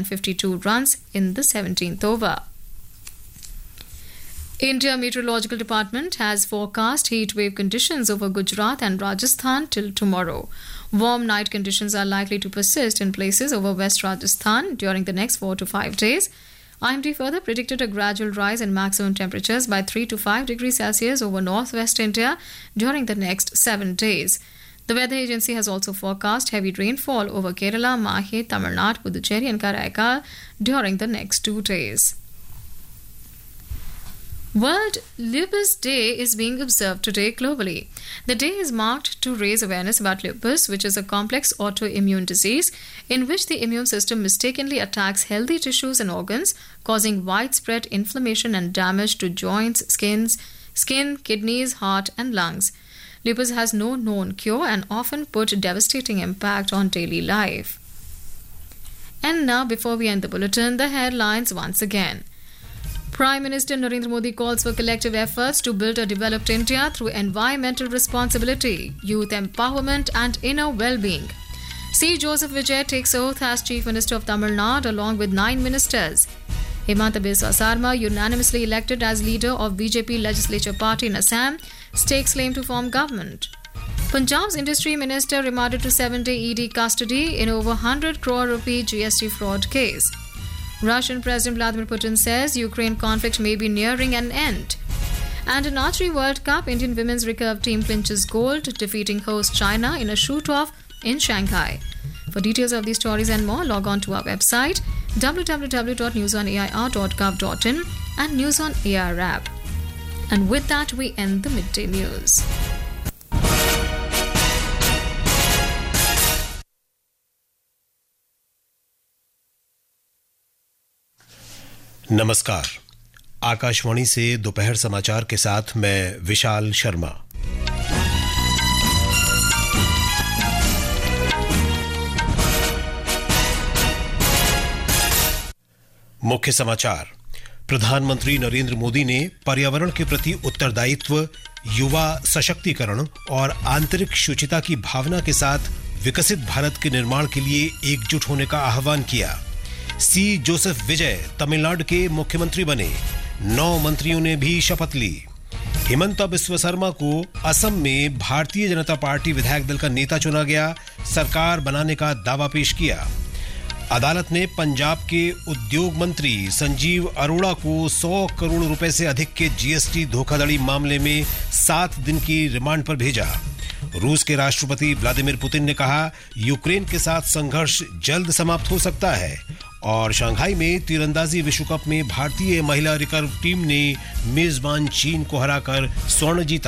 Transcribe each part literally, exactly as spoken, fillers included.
fifty-two runs in the seventeenth over. India Meteorological Department has forecast heat wave conditions over Gujarat and Rajasthan till tomorrow. Warm night conditions are likely to persist in places over West Rajasthan during the next four to five days. I M D further predicted a gradual rise in maximum temperatures by three to five degrees Celsius over northwest India during the next seven days. The weather agency has also forecast heavy rainfall over Kerala, Mahe, Tamil Nadu, Puducherry and Karaikal during the next two days. World Lupus Day is being observed today globally. The day is marked to raise awareness about lupus, which is a complex autoimmune disease in which the immune system mistakenly attacks healthy tissues and organs, causing widespread inflammation and damage to joints, skins, skin, kidneys, heart, and lungs. Lupus has no known cure and often put devastating impact on daily life. And now, before we end the bulletin, the headlines once again. Prime Minister Narendra Modi calls for collective efforts to build a developed India through environmental responsibility, youth empowerment and inner well-being. C. Joseph Vijay takes oath as Chief Minister of Tamil Nadu along with nine ministers. Hemanta Biswa Sarma, unanimously elected as leader of B J P Legislature Party in Assam, stakes claim to form government. Punjab's Industry Minister remanded to seven-day E D custody in over one hundred crore rupee G S T fraud case. Russian President Vladimir Putin says Ukraine conflict may be nearing an end. And in Archery World Cup, Indian women's recurve team clinches gold, defeating host China in a shoot-off in Shanghai. For details of these stories and more, log on to our website w w w dot news on a i r dot gov dot in and News on A R app. And with that, we end the midday news. नमस्कार। आकाशवाणी से दोपहर समाचार के साथ मैं विशाल शर्मा। मुख्य समाचार। प्रधानमंत्री नरेंद्र मोदी ने पर्यावरण के प्रति उत्तरदायित्व, युवा सशक्तिकरण और आंतरिक शुचिता की भावना के साथ विकसित भारत के निर्माण के लिए एकजुट होने का आह्वान किया। सी जोसेफ विजय तमिलनाडु के मुख्यमंत्री बने। नौ मंत्रियों ने भी शपथ ली। हेमंता बिस्वा शर्मा को असम में भारतीय जनता पार्टी विधायक दल का नेता चुना गया। सरकार बनाने का दावा पेश किया। अदालत ने पंजाब के उद्योग मंत्री संजीव अरोड़ा को सौ करोड़ रुपए से अधिक के जीएसटी धोखाधड़ी मामले में सात दिन की रिमांड पर भेजा। रूस के राष्ट्रपति व्लादिमीर पुतिन ने कहा, यूक्रेन के साथ संघर्ष जल्द समाप्त हो सकता है। और शंघाई में तीरंदाजी विश्व कप में भारतीय महिला रिकर्व टीम ने मेजबान चीन को हराकर स्वर्ण जीता।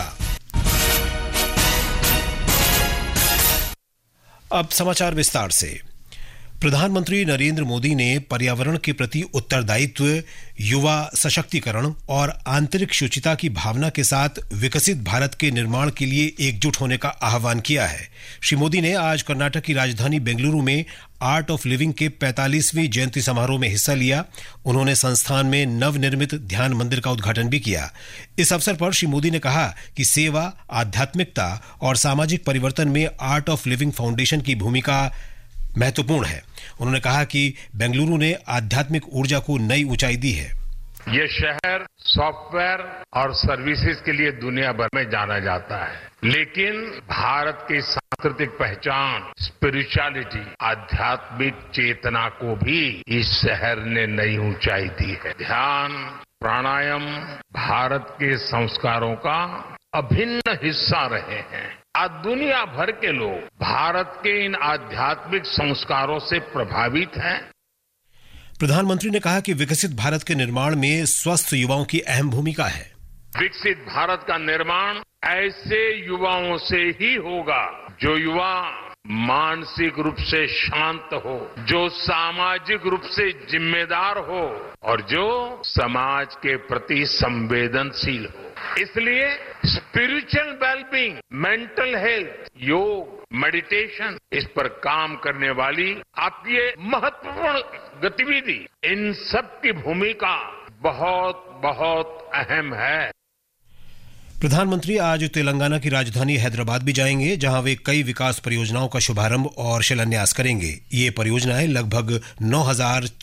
अब समाचार विस्तार से। प्रधानमंत्री नरेंद्र मोदी ने पर्यावरण के प्रति उत्तरदायित्व, युवा सशक्तिकरण और आंतरिक शुचिता की भावना के साथ विकसित भारत के निर्माण के लिए एकजुट होने का आह्वान किया है। श्री मोदी ने आज कर्नाटक की राजधानी बेंगलुरु में आर्ट ऑफ लिविंग के पैंतालीसवीं जयंती समारोह में हिस्सा लिया। उन्होंने संस्थान में नवनिर्मित ध्यान मंदिर का उद्घाटन भी किया। इस अवसर पर श्री मोदी ने कहा कि सेवा, आध्यात्मिकता और सामाजिक परिवर्तन में आर्ट ऑफ लिविंग फाउंडेशन की भूमिका महत्वपूर्ण है। उन्होंने कहा कि बेंगलुरु ने आध्यात्मिक ऊर्जा को नई ऊंचाई दी है। ये शहर सॉफ्टवेयर और सर्विसेज के लिए दुनिया भर में जाना जाता है, लेकिन भारत की सांस्कृतिक पहचान, स्पिरिचुअलिटी, आध्यात्मिक चेतना को भी इस शहर ने नई ऊंचाई दी है। ध्यान, प्राणायाम भारत के संस्कारों का अभिन्न हिस्सा रहे हैं। आज दुनिया भर के लोग भारत के इन आध्यात्मिक संस्कारों से प्रभावित हैं। प्रधानमंत्री ने कहा कि विकसित भारत के निर्माण में स्वस्थ युवाओं की अहम भूमिका है। विकसित भारत का निर्माण ऐसे युवाओं से ही होगा जो युवा मानसिक रूप से शांत हो, जो सामाजिक रूप से जिम्मेदार हो और जो समाज के प्रति संवेदनशील हो। इसलिए स्पिरिचुअल वेलबींग, मेंटल हेल्थ, योग, मेडिटेशन, इस पर काम करने वाली आपकी ये महत्वपूर्ण गतिविधि, इन सब की भूमिका बहुत बहुत अहम है। प्रधानमंत्री आज तेलंगाना की राजधानी हैदराबाद भी जाएंगे, जहां वे कई विकास परियोजनाओं का शुभारंभ और शिलान्यास करेंगे। ये परियोजनाएं लगभग नौ हजार